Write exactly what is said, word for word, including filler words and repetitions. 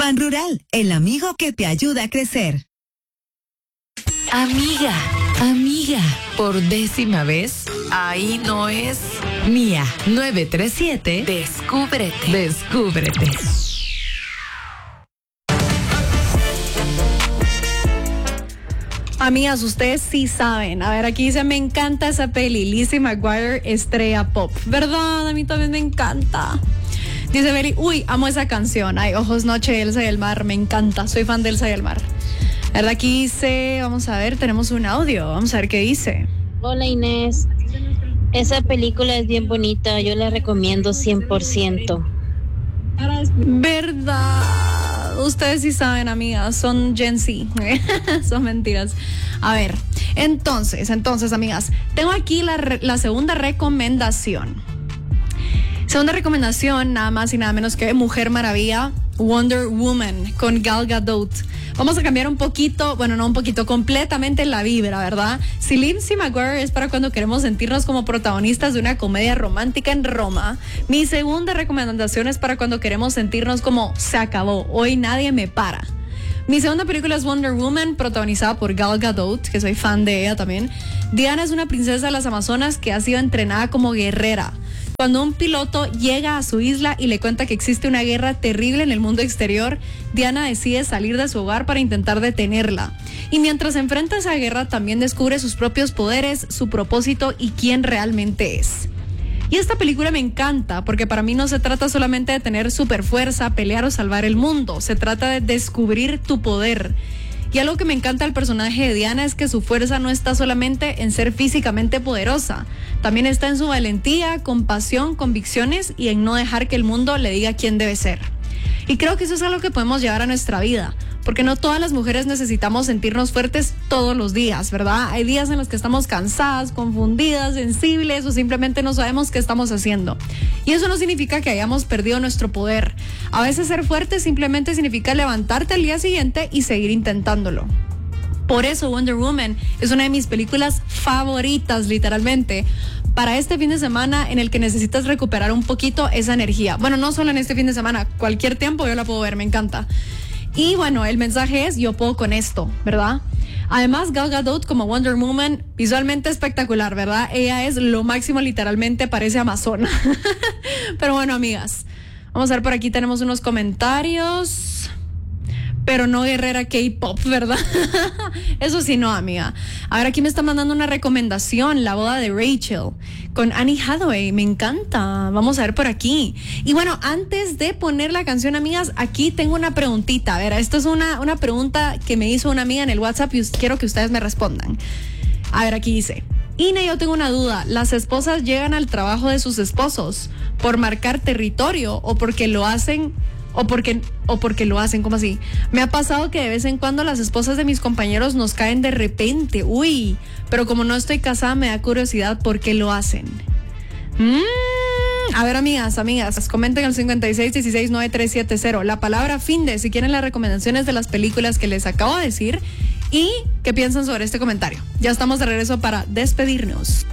Ban Rural, el amigo que te ayuda a crecer. Amiga, amiga, por décima vez, ahí no es Mía nueve tres siete. Descúbrete, descúbrete. Amigas, ustedes sí saben. A ver, aquí dice, me encanta esa peli. Lizzie McGuire, estrella pop. ¿Verdad? A mí también me encanta. Dice Beli, uy, amo esa canción. Ay, Ojos Noche, Elsa y el Mar. Me encanta. Soy fan de Elsa y el Mar. La verdad, aquí dice, vamos a ver, tenemos un audio. Vamos a ver qué dice. Hola, Inés. Esa película es bien bonita. Yo la recomiendo cien por ciento. ¿Verdad? Ustedes sí saben, amigas, son Gen Z. Son mentiras. A ver, entonces, entonces, amigas, tengo aquí la, re- la segunda recomendación. Segunda recomendación, nada más y nada menos que Mujer Maravilla, Wonder Woman, con Gal Gadot. Vamos a cambiar un poquito, bueno, no un poquito, completamente la vibra, ¿verdad? Si Lizzie McGuire es para cuando queremos sentirnos como protagonistas de una comedia romántica en Roma, mi segunda recomendación es para cuando queremos sentirnos como se acabó, hoy nadie me para. Mi segunda película es Wonder Woman, protagonizada por Gal Gadot, que soy fan de ella también. Diana es una princesa de las Amazonas que ha sido entrenada como guerrera. Cuando un piloto llega a su isla y le cuenta que existe una guerra terrible en el mundo exterior, Diana decide salir de su hogar para intentar detenerla. Y mientras enfrenta esa guerra, también descubre sus propios poderes, su propósito y quién realmente es. Y esta película me encanta porque para mí no se trata solamente de tener super fuerza, pelear o salvar el mundo. Se trata de descubrir tu poder. Y algo que me encanta del personaje de Diana es que su fuerza no está solamente en ser físicamente poderosa, también está en su valentía, compasión, convicciones y en no dejar que el mundo le diga quién debe ser. Y creo que eso es algo que podemos llevar a nuestra vida, porque no todas las mujeres necesitamos sentirnos fuertes todos los días, ¿verdad? Hay días en los que estamos cansadas, confundidas, sensibles o simplemente no sabemos qué estamos haciendo. Y eso no significa que hayamos perdido nuestro poder. A veces ser fuerte simplemente significa levantarte al día siguiente y seguir intentándolo. Por eso Wonder Woman es una de mis películas favoritas, literalmente, para este fin de semana en el que necesitas recuperar un poquito esa energía. Bueno, no solo en este fin de semana, cualquier tiempo yo la puedo ver, me encanta. Y bueno, el mensaje es, yo puedo con esto, ¿verdad? Además, Gal Gadot como Wonder Woman, visualmente espectacular, ¿verdad? Ella es lo máximo, literalmente parece amazona. Pero bueno, amigas, vamos a ver, por aquí tenemos unos comentarios. Pero no guerrera K-pop, ¿verdad? Eso sí, no, amiga. A ver, aquí me está mandando una recomendación, La boda de Rachel, con Annie Hathaway. Me encanta. Vamos a ver por aquí. Y bueno, antes de poner la canción, amigas, aquí tengo una preguntita. A ver, esto es una, una pregunta que me hizo una amiga en el WhatsApp y quiero que ustedes me respondan. A ver, aquí dice, Ine, yo tengo una duda. ¿Las esposas llegan al trabajo de sus esposos por marcar territorio o porque lo hacen... O porque, o porque lo hacen, como así? Me ha pasado que de vez en cuando las esposas de mis compañeros nos caen de repente. Uy, pero como no estoy casada me da curiosidad por qué lo hacen. Mm, a ver, amigas, amigas, comenten al cincuenta y seis dieciséis noventa y tres setenta. La palabra finde, si quieren las recomendaciones de las películas que les acabo de decir. Y qué piensan sobre este comentario. Ya estamos de regreso para despedirnos.